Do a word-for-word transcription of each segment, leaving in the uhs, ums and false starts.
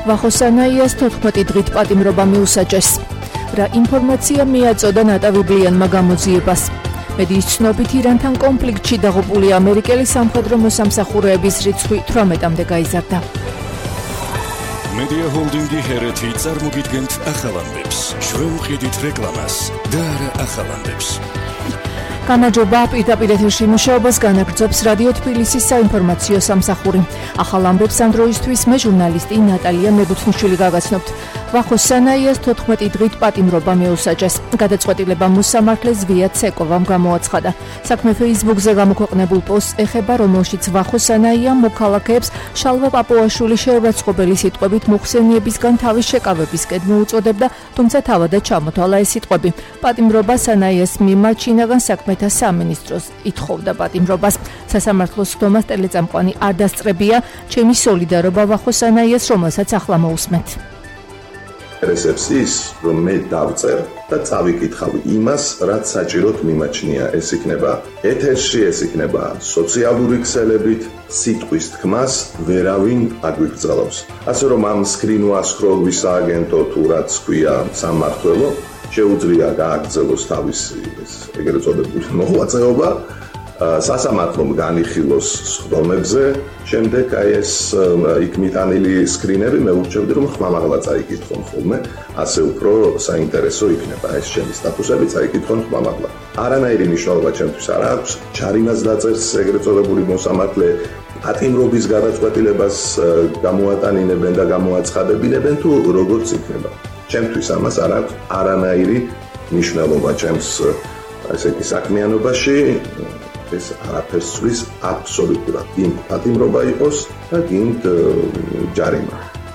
ვახოსანაიას თოთხმეტი დღით პატიმრობა მიუსაჯეს. რა ინფორმაცია მიაწოდა ნატავიბლიანმა გამოძიებას. მედიის ცნობით ირანთან კონფლიქტში დაღუპული ამერიკელი სამხედრო მოსამსახურეების რიცხვი თვრამეტამდე გაიზარდა. Media Holding-ი ჰერეთი წარმოგიდგენთ ახალ ამბებს. ჩვენ ვყიდით რეკლამას და არა ახალ ამბებს. განაჯობა პირდაპირ ეთერში მუშაობას განაგრძობს რადიო თბილისის საინფორმაციო სამსახური. ახალ ამბებს ამ დროისთვის მე ჟურნალისტი ნატალია მეგუთნიშვილი გაგაცნობთ. ვახოსანაიას თოთხმეტი დღით პატიმრობა მიუსაჯეს. გადაწყვეტილება მოსამართლეს ვია ცეკოვამ გამოაცხადა. საქმე Facebook-ზე გამოქვეყნებულ პოსტს ეხება, რომელშიც ვახოსანაია მოქალაქეებს შალვა პაპუაშვილის შეურაცხყოფელი სიტყვებით მოხსენიებისგან თავის შეკავებისკენ მოუწოდებდა, თუმცა თავადაც ჩამოთვალა ეს სიტყვები. პატიმრობა სანაიას მიმართ შინაგან საქმეთა სამინისტროს ითხოვდა პატიმრობას. სასამართლოს სხდომას ტელეწამყვანი არ დასწრებია, ჩემი სოლიდარობა ვახოსანაიას, რომელსაც ახლა მოусმენთ. რესეპს ის, რომ მე დავწერ და წავიკითხავ იმას, რაც საჭიროდ მიმაჩნია. ეს იქნება ეთერში, ეს იქნება სოციალური ქსელებით, სიტყვის თქმას ვერავინ აგვიგრძელავს. ასე რომ ამ სკრინ ვასხროლ სააგენტო თუ რაც ქვია სამმართველო, შეუძლია გააგრძელოს თავისი ეგრეთ წოდებული მოღვაწეობა, სასამართლომ განიხილოს სხდომებზე, შემდეგ აი ეს იქ მიტანილი სკრინები მე ურჩევდი, რომ ხმამაღლა წაიკითხონ ხოლმე, ასე უფრო საინტერესო იქნება ეს ჩემი სტატუსები წაიკითხონ ხმამაღლა. არანაირი მნიშვნელობა ჩემთვის არ აქვს, ჩარიმას დაწერს ეგრეთ წოდებული მოსამართლე, პატიმრობის გადაწყვეტილებას გამოატანინებენ და გამოაცხადებინებენ თუ როგორც იქნება. ჩემთვის ამას არ აქვს არანაირი მნიშვნელობა ჩემს ესე იგი საქმიანობაში. ეს არაფერს ცვლის აბსოლუტურად. გინდ პატიმრობა იყოს და გინდ ჯარიმა.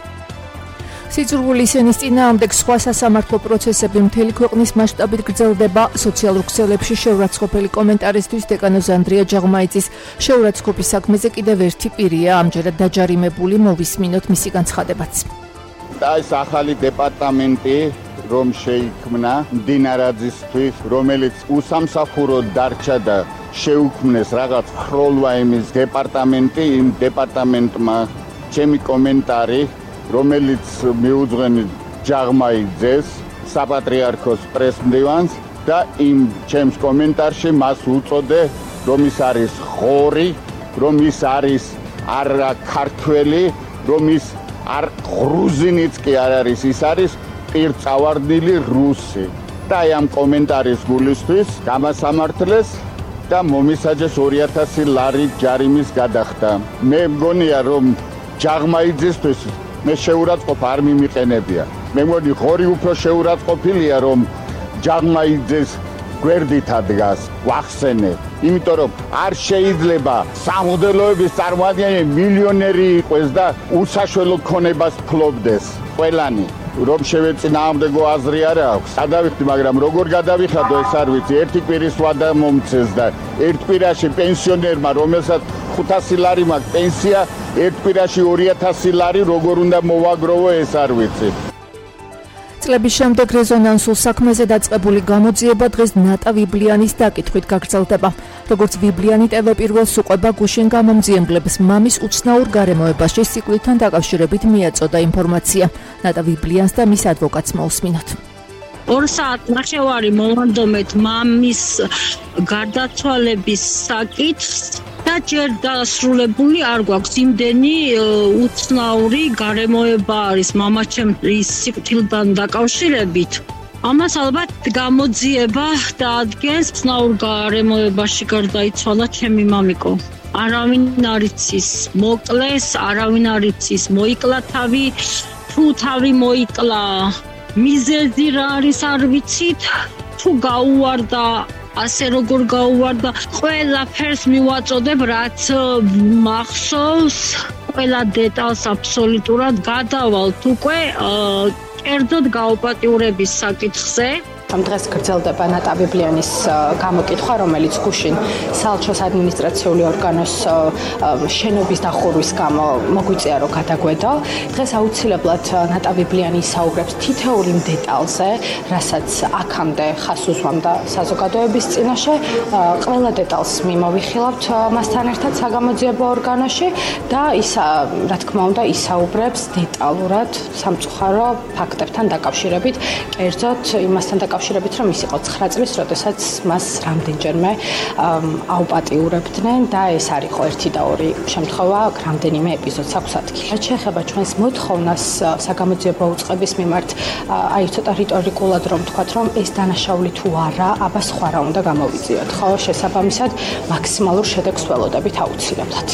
სიძულვილის ენის წინააღმდეგ სხვა სასამართლო პროცესები მთელი ქვეყნის მასშტაბით გრძელდება. სოციალურ ქსელებში შეურაცხყოფელი კომენტარისთვის დეკანოზ ანდრია ჯაღმაიძის შეურაცხყოფის საქმეზე კიდევ ერთი პირია ამჯერად დაჯარიმებული, მოვისმინოთ მისი განცხადებაც. და ეს ახალი დეპარტამენტი რომ შეიქმნა მდინარაძისთვის, რომელიც უსამსახუროდ დარჩა და შეუქმნეს რაღაც ხროლვა იმის დეპარტამენტი, იმ დეპარტამენტმა ჩემი კომენტარი, რომელიც მიუძღვენი ჯაღმაიძეს, საპატრიარქოს პრესმდივანს და იმ ჩემს კომენტარში მას უწოდე, რომ ის არის ღორი, რომ ის არის არა ქართველი, რომ ის არ გრუზინიც კი არ არის, ის არის პირწავარდნილი რუსი. და ამ კომენტარის გულისთვის გამასამართლეს და მომისაჯეს ორი ათასი ლარი ჯარიმის გადახდა. მე მგონია, რომ ჯაღმაიძისთვის მე შეურაცხყოფა არ მიმიყენებია. მე მგონი ღორი უფრო შეურაცხყოფილია, რომ ჯაღმაიძეს გვერდით ადგას, ვახსენე. იმიტომ რომ არ შეიძლება სამღვდელოების წარმოადგენელი მილიონერი იყოს და უსაშველო ქონებას ფლობდეს ყველანი. რომ შევეწინააღმდეგო აზრი არ აქვს. გადავიხდი, მაგრამ როგორ გადავიხადო ეს არ ვიცი. ერთი კვირის ვადა მომწეს და ერთ კვირაში პენსიონერმა, რომელსაც ხუთასი ლარი მაქვს პენსია, ერთ კვირაში ორი ათასი ლარი როგორ უნდა მოვაგროვო ეს არ ვიცი. წლების შემდეგ რეზონანსულ საქმეზე დაწყებული გამოძიება დღეს ნატა ვიბლიანის დაკითხვით გაგრძელდება. როგორც ვიბლიანი ტევ პირველს უყვება გუშინ გამომძიებლებს მამის უცნაურ გარემოებაში სიკვდილთან დაკავშირებით მიაწოდა ინფორმაცია. ნატა ვიბლიანს და მის ადვოკატს მოусმინოთ. ორ საათი ნახევარი მოვანდომეთ მამის გარდაცვალების საკითხს და ჯერ დასრულებული არ გვაქვს. იმდენი უცნაური გარემოება არის მამაჩემის სიკვდილთან დაკავშირებით. ამას ალბათ გამოძიება დაადგენს. უცნაურ გარემოებაში გარდაიცვალა ჩემი მამიკო. არავინ არ იცის მოკლეს, არავინ არ იცის მოიკლა თავი, თუ თავი მოიკლა მიზეზი რა არის არ ვიცით, თუ გაუვარდა ასე როგორ გაუვარდა, ყველაფერს მივაწოდებ რაც მახსოვს, ყველა დეტალს აბსოლუტურად გადავალთ უკვე კერძოდ გაუპატიურების საკითხზე. ამ დღეს გრძელდება ნატავიბლიანის გამოკითხვა, რომელიც გუშინ საელჩოს ადმინისტრაციული ორგანოს შენობის დახურვის გამო მოგვიწია რომ გადაგვედო. დღეს აუცილებლად ნატავიბლიანი ისაუბრებს თითოეულ იმ დეტალზე, რასაც აქამდე ხას უზვამდა საზოგადოების წინაშე. ყველა დეტალს მიმოვიხილავთ მასთან ერთად საგამოძიებო ორგანოში და ის რა თქმა უნდა ისაუბრებს დეტალურად სამწუხარო ფაქტებთან დაკავშირებით, კერძოდ იმასთან დაკავშირებით, რომ ის იყო ცხრა წლის, როდესაც მას რამდენჯერმე აუპატიურებდნენ და ეს არ იყო ერთი და ორი შემთხვევა, რამდენიმე ეპიზოდს აქვს ადგილი. რაც შეეხება ჩვენს მოთხოვნას საგამოძიებო უწყების მიმართ, აი ცოტა რიტორიკულად რომ ვთქვათ, რომ ეს დანაშაული თუ არა, აბა სხვა რა უნდა გამოვიძიოთ, ხო? შესაბამისად, მაქსიმალურ შედეგს ველოდებით აუცილებლად.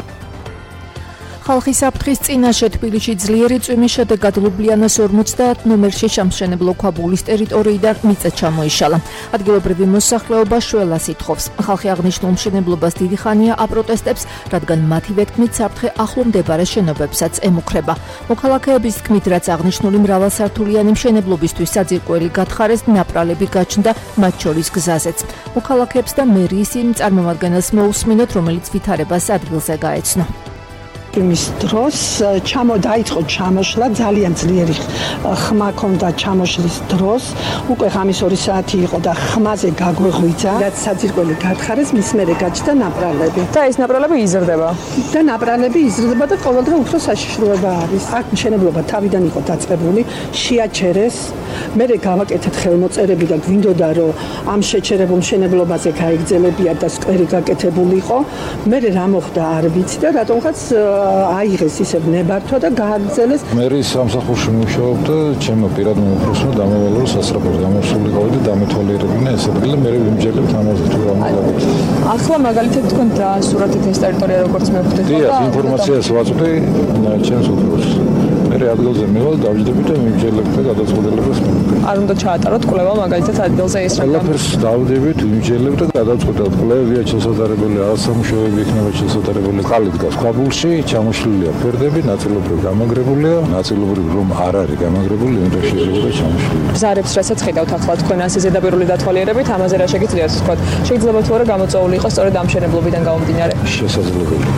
ხალხის საფრთხის წინაშე თბილისში ძლიერი წვიმის შედეგად ლუბლიანას ორმოცდაათ ნომერში სამშენებლო ქვაბულის ტერიტორიიდან მიწა ჩამოიშალა. ადგილობრივი მოსახლეობა შველას ითხოვს. ხალხი აღნიშნულ მშენებლობას დიდი ხანია აპროტესტებს, რადგან მათი ვეთქმით საფრთხე ახლო მდებარე შენობებსაც ემუქრება. მოქალაქეების თქმით, რაც აღნიშნული მრავალსართულიანი მშენებლობისთვის საძირკველი გათხარეს, ნაპრალები გაჩნდა მათ შორის გზაზეც. მოქალაქეებს და მერიის იმ წარმომადგენელს მოусმინოთ, რომელიც ვითარებას ადგილზე გაეცნო. იმის დროს ჩამოდაიწყო ჩამოშლა ძალიან ძლიერი ხმა ქონდა ჩამოშლის დროს უკვე ღამის ორი საათი იყო და ხმაზე გაგვეღვიძა რაც საძირკველი გათხარეს მის მერე გაჩნდა ნაპრალები და ეს ნაპრალები იზრდება და ნაპრალები იზრდება და ყოველდღე უფრო საშიშროება არის აქ მშენებლობა თავიდან იყო დაწყებული შეაჩერეს მერე გავაკეთეთ ხელმოწერები და გვინდოდა რომ ამ შეჩერებულ მშენებლობაზე გაიგრძელებიათ და სკვერი გაკეთებული იყო მერე რა მოხდა არ ვიცი და რატომღაც აიღეს ისევ ნებართვა და გააგრძელეს. მერის სამსახურში მუშაობდა, ჩემო პირად მომხროსო დამავალო სასწრაფოდ გამოსულიყავი და დამეთვალიერებინა ეს ადგილი მე ვიმჯერებთ ამაზე თუ რა მოგაგეთ. ახლა მაგალითად თქვენ დაასურათეთ ეს ტერიტორია როგორც მე ვხვდეთ. დიახ, ინფორმაციას ვაწვდი ჩემს უფროსს. მე ადგილზე მივალ დავჯდები და ვიმჯერებ და გადაწყვეტილებას მივიღებ. არ უნდა ჩაატაროთ კვლევა მაგალითად ადგილზე ეს რა. ყველაფერს დავდებით, ვიმჯერებ და გადაწყვეტილებ კვლევებია შესაძლებელი, არასამუშაოები იქნება შესაძლებელი. ყალი დგას ქვაბულში, ჩამოშლილია ფერდები, ნაწილობრივ გამაგრებულია, ნაწილობრივ რომ არ არის გამაგრებული, იმიტომ შეიძლება ჩამოშლილი. ზარებს რასაც ხედავთ ახლა თქვენ ასე ზედაპირული დათვალიერებით, ამაზე რა შეგიძლიათ თქვათ? შეიძლება თუ არა გამოწვეული იყოს სწორედ ამ მშენებლობიდან გამომდინარე? შესაძლებელი.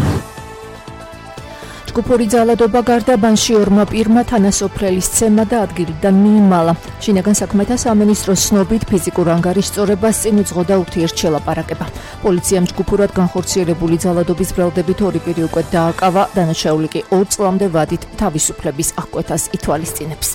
ჯგუფური ძალადობა გარდაბანში ორმა პირმა თანასოფლელის ცემა და ადგილიდან მიიმალა. შინაგან საქმეთა სამინისტროს ცნობით ფიზიკურ ანგარიშწორებას წინ უძღოდა ურთიერთშელაპარაკება. პოლიციამ ჯგუფურად განხორციელებული ძალადობის ბრალდებით ორი პირი უკვე დააკავა, დანაშაული კი ორ წლამდე ვადით თავისუფლების აღკვეთას ითვალისწინებს.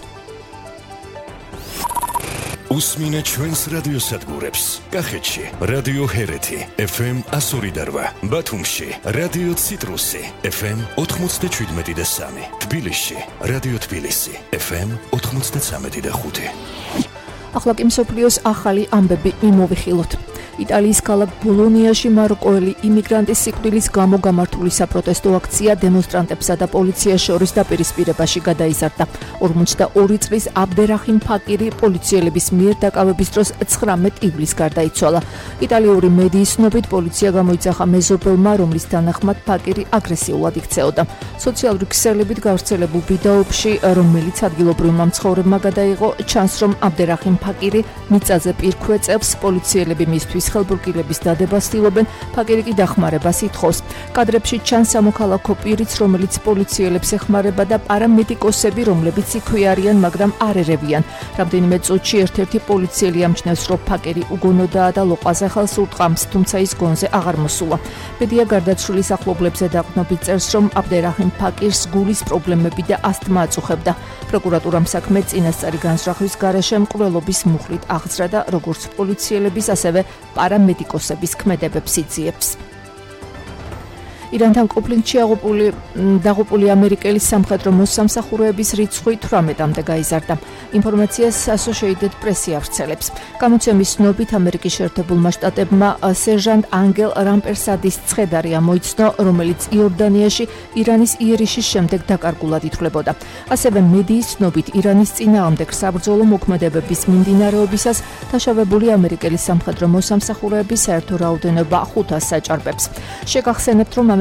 უსმინე ჩვენს რადიოსადგურებს. კახეთში რადიო ჰერეთი ეფ ემ εκατო ორი და რვა, ბათუმში რადიო ციტრუსი ეფ ემ ოთხმოცდაშვიდმეტი და სამი, თბილისში რადიო თბილისი ეფ ემ ოთხმოცდაცამეტი და ხუთი. ახლა კი მსოფლიოს ახალი ამბები მიმოვიხილოთ. იტალიის ქალაქ ბოლონიაში მაროკოელი იმიგრანტის სიკვდილის გამო გამართული საპროტესტო აქცია დემონსტრანტებსა და პოლიციას შორის დაპირისპირებაში გადაიზარდა. ორმოცდაორი წლის აბდერაჰიმ ფაკირი პოლიციელების მიერ დაკავების დროს ცხრამეტ ივლისს გარდაიცვალა. იტალიური მედიის ცნობით პოლიცია გამოიძახა მეზობელმა, რომლის თანახმად ფაკირი აგრესიულად იქცეოდა. სოციალური ქსელებით გავრცელებულ ვიდეოებში, რომელიც ადგილობრივმა მცხოვრებმა გადაიღო, ჩანს, რომ აბდერაჰიმ ფაკირი მიწაზე პირქვე წევს, პოლიციელები მისთვის ხელბურკილების დადებას ცდილობენ, ფაკირი კი დახმარებას ითხოვს. კადრებში ჩანს სამოქალაქო პირიც, რომელიც პოლიციელებს ეხმარება და პარამედიკოსები, რომლებიც იქვე არიან, მაგრამ არ ერევიან. რამდენიმე წუთში ერთ-ერთი პოლიციელი ამჩნევს, რომ ფაკირი უგონოდაა და ლოყაზე ხელს ურტყამს, თუმცა ის გონზე აღარ მოსულა. მედია გარდაცვლილი ახლობლებზე დაყრდნობით წერს, რომ აბდერაჰიმ ფაკირს გულის პრობლემები და ასთმა აწუხებდა. პროკურატურამ საქმე წინასწარი განსწრახვის გარეშე მკვლელობის მუხლით აღძრა და როგორც პოლიციელების, ასევე პარამედიკოსების ქმედებებს იძიებს. ირანთან კონფლიქტში აღუპული დაღუპული ამერიკელის სამხედრო მოსამსახურეების რიცხვი თვრამეტამდე გაიზარდა. ინფორმაციას Associated Press ავრცელებს. გამოცემის ცნობით ამერიკის შეერთებულმა შტატებმა სერჟანტ ანგელ რამპერსადის ცხედარი ამოიცნო, რომელიც იორდანიაში ირანის იერიშის შემდეგ დაკარგულად ითვლებოდა. ასევე მედიის ცნობით ირანის წინააღმდეგ საბრძოლო მოქმედებების მიმდინარეობისას დაშავებული ამერიკელის სამხედრო მოსამსახურეების საერთო რაოდენობა ხუთასს აჭარბებს. შეგახსენებთ, რომ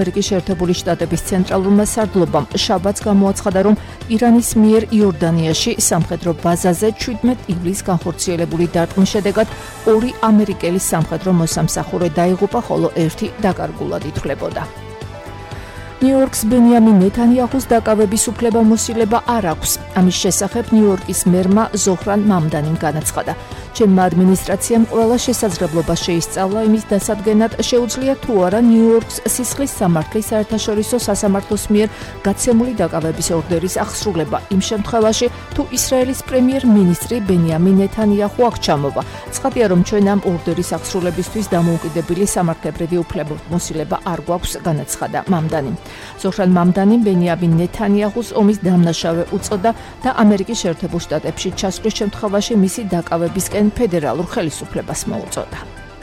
ამერიკის შეერთებული შტატების ცენტრალურმა სარდლობამ შაბათს გამოაცხადა, რომ ირანის მიერ იორდანიაში სამხედრო ბაზაზე შვიდმეტ ივლისს განხორციელებული დარტყმის შედეგად ორი ამერიკელი სამხედრო მოსამსახურე დაიღუპა, ხოლო ერთი დაკარგულად ითვლებოდა. ნიუ-იორკს ბენიამინ ნეთანიაჰუს დაკავების უფლებამოსილება არ აქვს. ამის შესახებ ნიუ-იორკის მერმა ზოჰრან მამდანიმ განაცხადა. ჩემმა ადმინისტრაციამ ყველა შესაძლებლობა შეისწავლა იმის დასადგენად, შეუძლია თუ არა ნიუ-იორკს სისხლის სამართლის საერთაშორისო სასამართლოს მიერ გაცემული დაკავების ორდერის აღსრულება იმ შემთხვევაში, თუ ისრაელის პრემიერ-მინისტრი ბენიამინ ნეთანიაჰუ აქ ჩამოვა. ცხადია, რომ ჩვენ ამ ორდერის აღსრულებისთვის დამოუკიდებელი სამართლებრივი უფლებამოსილება არ გვაქვს, განაცხადა მამდანიმ. ზოჰრან მამდანიმ ბენიამინ ნეთანიაჰუს ომის დამნაშავე უწოდა და ამერიკის შეერთებულ შტატებში ჩასვლის შემთხვევაში მისი დაკავებისკენ ფედერალურ ხელისუფლებას მოუწოდა.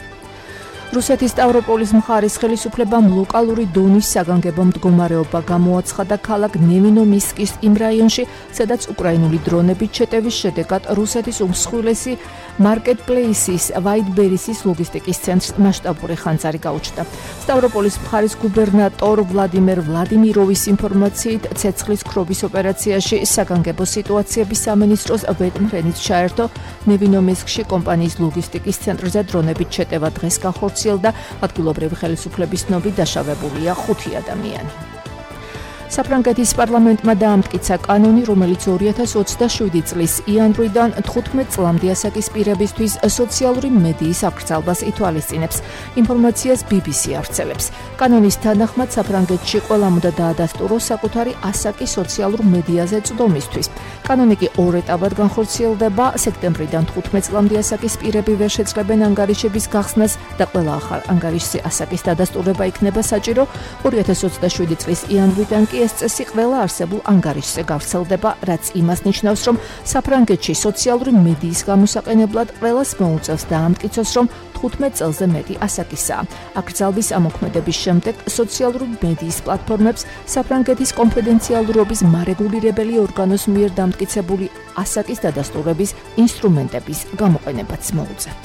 რუსეთის სტავროპოლის მხარის ხელისუფლებამ ლოკალური დონის საგანგებო მდგომარეობა გამოაცხადა ქალაქ ნევინო-მისკის იმ რაიონში, სადაც უკრაინული დრონებით შეტევის შედეგად რუსეთის უმსხვილესი მარკეტპლეისის ვაიდბერისის ლოგისტიკის ცენტრს მასშტაბური ხანძარი გაუჩნდა. სტავროპოლის მხარის გუბერნატორ ვლადიმერ ვლადიმიროვის ინფორმაციით, ცეცხლის ქრობის ოპერაციაში საგანგებო სიტუაციების სამინისტროს ვეტმრენით ჩაერთო ნევინო-მისკში კომპანიის ლოგისტიკის ცენტრზე დრონებით შეტევა დღეს განხორციელდა და ადგილობრივი ხელისუფლების ცნობით დაშავებულია ხუთი ადამიანი. საფრანგეთის პარლამენტმა დაამტკიცა კანონი, რომელიც ორი ათას ოცდაშვიდი წლის იანვრიდან თხუთმეტ წლამდე ასაკის პირებისთვის სოციალური მედიის აკრძალვას ითვალისწინებს. ინფორმაციას ბი ბი სი ავრცელებს. კანონის თანახმად საფრანგეთში ყველამ უნდა დაადასტუროს საკუთარი ასაკი სოციალურ მედიაზე წვდომისთვის. კანონი კი ორ ეტაპად განხორციელდება. სექტემბრიდან თხუთმეტ წლამდე ასაკის პირები ვერ შეძლებენ ანგარიშების გახსნას და ყველა ახალ ანგარიშზე ასაკის დადასტურება იქნება საჭირო. ორი ათას ოცდაშვიდი წლის იანვრიდან კი ეს წესი ყველა არსებულ ანგარიშზე გავრცელდება, რაც იმას ნიშნავს, რომ საფრანგეთში სოციალური მედიის გამოსაყენებლად ყველას მოუწევს დაამტკიცოს, რომ თხუთმეტ წელზე მეტი ასაკისაა. აკრძალვის ამოქმედების შემდეგ სოციალური მედიის პლატფორმებს საფრანგეთის კონფიდენციალურობის მარეგულირებელი ორგანოს მიერ დამტკიცებული ასაკის დადასტურების ინსტრუმენტების გამოყენებაც მოუწევთ.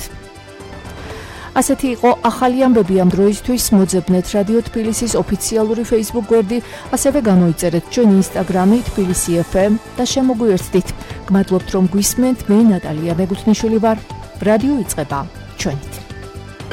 ასეთი იყო ახალი ამბები ამ დროისთვის. მოძებნეთ რადიო თბილისის ოფიციალური Facebook გვერდი, ასევე გამოიწერეთ ჩვენი Instagram-ი თბილისი ეფ ემ და შემოგვიერთდით. გმადლობთ, რომ გვისმენთ. მე ნატალია მეგუთნიშვილი ვარ. რადიო იწყება ჩვენით.